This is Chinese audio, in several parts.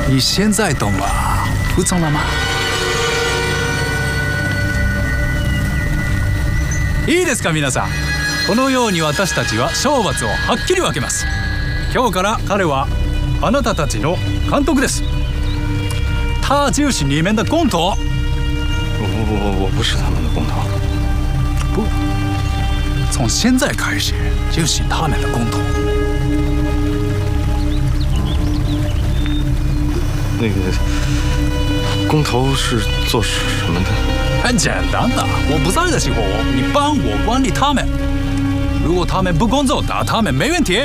你现在懂了，服从了吗？いいですか、皆さん。このように私たちは賞罰をはっきり分けます。今日から彼はあなたたちの監督です。他就是你们的工头。 我不是他们的工头。 不，从现在开始就是他们的工头。 那个工头是做什么的？ 很简单的，我不在的时候，你帮我管理他们。如果他们不工作，那他们没问题。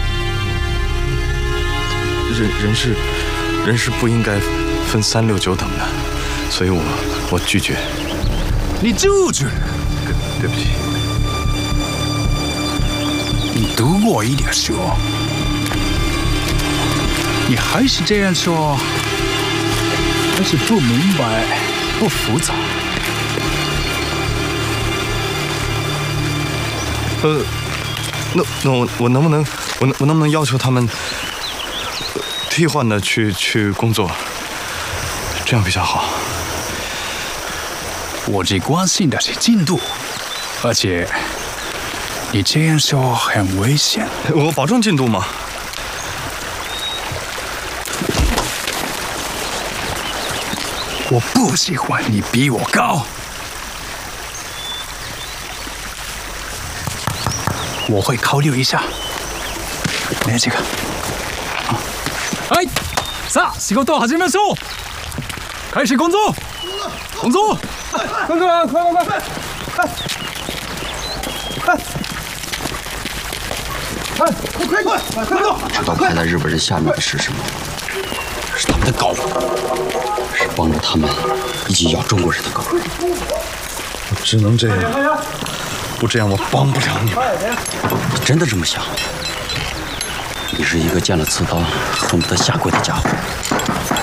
人事不应该分3、6、9等的，所以我拒绝。 你拒绝？ 对不起。 你读过一点书，你还是这样说，还是不明白，不服从。 那我能不能要求他们替换的去工作，这样比较好。 我最关心的是进度，而且你这样说很危险。 我保证进度吗？ 我不喜欢你比我高。我会考虑一下。ね、違う。はい、さあ仕事を始めましょう。開始工作。工作。快！ 知道排在日本人下面的是什么？是他们的狗，是帮着他们一起咬中国人的狗。 我只能这样，不这样我帮不了你们。 你真的这么想？你是一个见了刺刀恨不得下跪的家伙。